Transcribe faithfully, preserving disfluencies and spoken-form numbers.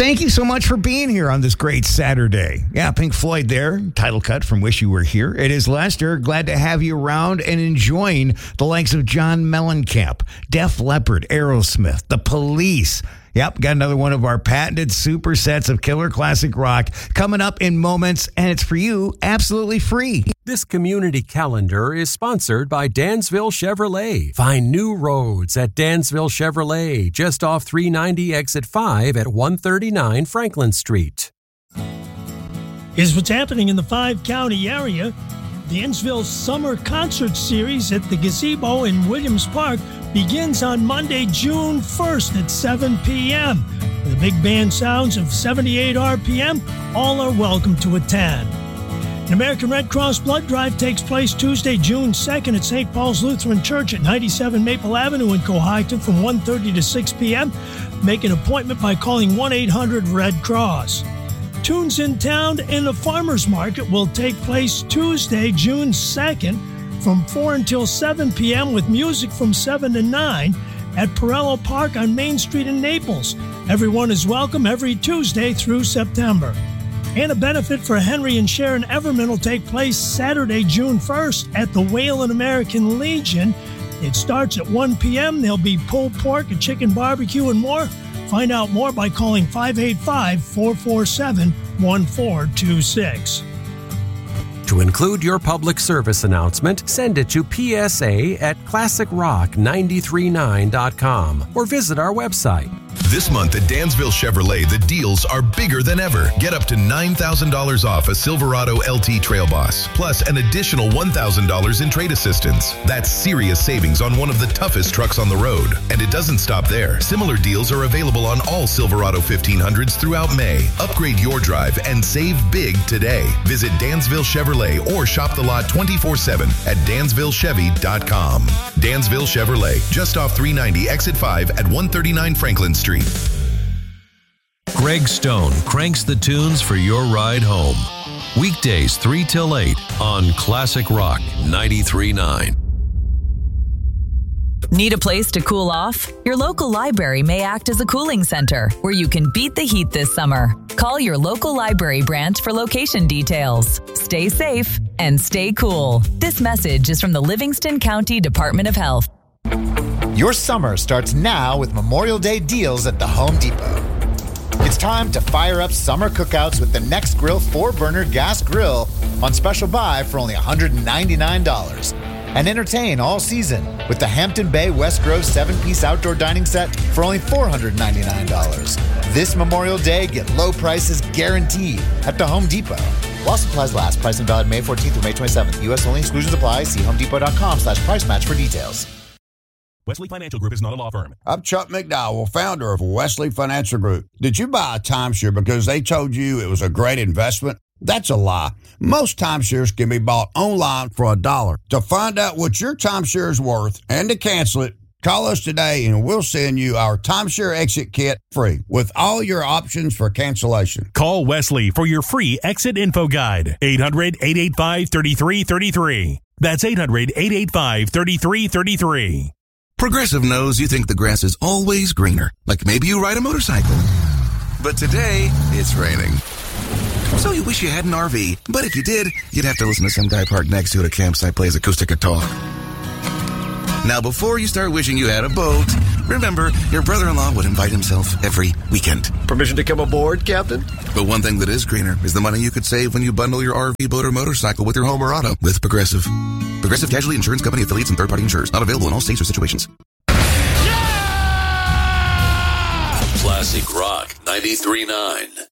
Thank you so much for being here on this great Saturday. Yeah, Pink Floyd there, title cut from Wish You Were Here. It is Lester. Glad to have you around and enjoying the likes of John Mellencamp, Def Leppard, Aerosmith, The Police. Yep, got another one of our patented super sets of killer classic rock coming up in moments, and it's for you absolutely free. This community calendar is sponsored by Dansville Chevrolet. Find new roads at Dansville Chevrolet, just off three ninety exit five at one thirty-nine Franklin Street. Here's what's happening in the five-county area. Dansville's Summer Concert Series at the Gazebo in Williams Park begins on Monday, June first at seven p.m. The big band sounds of seventy-eight R P M, all are welcome to attend. An American Red Cross blood drive takes place Tuesday, June second at Saint Paul's Lutheran Church at ninety-seven Maple Avenue in Cohocton from one thirty to six p.m. Make an appointment by calling one eight hundred red cross. Tunes in Town and the Farmers Market will take place Tuesday, June second from four until seven p.m. with music from seven to nine at Perello Park on Main Street in Naples. Everyone is welcome every Tuesday through September. And a benefit for Henry and Sharon Everman will take place Saturday, June first at the Wayland American Legion. It starts at one p.m. There'll be pulled pork, a chicken barbecue, and more. Find out more by calling five eight five, four four seven, one four two six. To include your public service announcement, send it to P S A at classic rock nine three nine dot com or visit our website. This month at Dansville Chevrolet, the deals are bigger than ever. Get up to nine thousand dollars off a Silverado L T Trail Boss, plus an additional one thousand dollars in trade assistance. That's serious savings on one of the toughest trucks on the road. And it doesn't stop there. Similar deals are available on all Silverado fifteen hundreds throughout May. Upgrade your drive and save big today. Visit Dansville Chevrolet or shop the lot twenty-four seven at dansville chevy dot com. Dansville Chevrolet, just off three ninety exit five at one thirty-nine Franklin Street. Greg Stone cranks the tunes for your ride home. Weekdays three till eight on Classic Rock ninety-three point nine. Need a place to cool off? Your local library may act as a cooling center where you can beat the heat this summer. Call your local library branch for location details. Stay safe and stay cool. This message is from the Livingston County Department of Health. Your summer starts now with Memorial Day deals at the Home Depot. It's time to fire up summer cookouts with the Nextgrill four-burner gas grill on special buy for only one hundred ninety-nine dollars. And entertain all season with the Hampton Bay West Grove seven-piece outdoor dining set for only four hundred ninety-nine dollars. This Memorial Day, get low prices guaranteed at the Home Depot. While supplies last, pricing valid May fourteenth through May twenty-seventh. U S only, exclusions apply. See homedepot.com slash price match for details. Wesley Financial Group is not a law firm. I'm Chuck McDowell, founder of Wesley Financial Group. Did you buy a timeshare because they told you it was a great investment? That's a lie. Most timeshares can be bought online for a dollar. To find out what your timeshare is worth and to cancel it, call us today and we'll send you our timeshare exit kit free with all your options for cancellation. Call Wesley for your free exit info guide. eight hundred, eight eight five, three three three three. That's eight hundred, eight eight five, three three three three. Progressive knows you think the grass is always greener, like maybe you ride a motorcycle. But today, it's raining. So you wish you had an R V, but if you did, you'd have to listen to some guy parked next to you at a campsite play his acoustic guitar. Now, before you start wishing you had a boat, remember, your brother-in-law would invite himself every weekend. Permission to come aboard, Captain? But one thing that is greener is the money you could save when you bundle your R V, boat, or motorcycle with your home or auto with Progressive. Progressive Casualty Insurance Company affiliates and third-party insurers. Not available in all states or situations. Classic Rock ninety-three point nine.